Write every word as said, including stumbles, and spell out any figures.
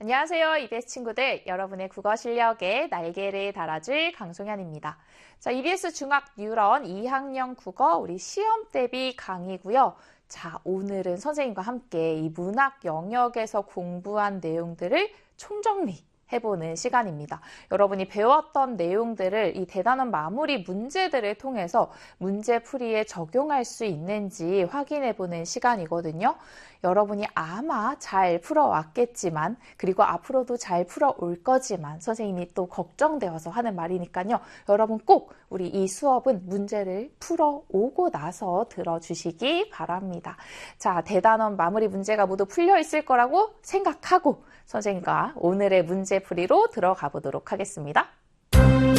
안녕하세요, 이비에스 친구들. 여러분의 국어 실력에 날개를 달아줄 강송현입니다. 자, 이비에스 중학 뉴런 이 학년 국어 우리 시험 대비 강의고요. 자, 오늘은 선생님과 함께 이 문학 영역에서 공부한 내용들을 총정리 해보는 시간입니다. 여러분이 배웠던 내용들을 이 대단원 마무리 문제들을 통해서 문제풀이에 적용할 수 있는지 확인해보는 시간이거든요. 여러분이 아마 잘 풀어왔겠지만, 그리고 앞으로도 잘 풀어올 거지만 선생님이 또 걱정되어서 하는 말이니까요. 여러분 꼭 우리 이 수업은 문제를 풀어오고 나서 들어주시기 바랍니다. 자, 대단원 마무리 문제가 모두 풀려 있을 거라고 생각하고 선생님과 오늘의 문제풀이로 들어가 보도록 하겠습니다.